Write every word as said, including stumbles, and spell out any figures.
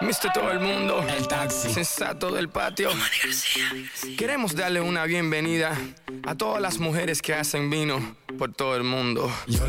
mister Todo el Mundo, El Taxi, Sensato del Patio. Queremos darle una bienvenida a todas las mujeres que hacen vino por todo el mundo.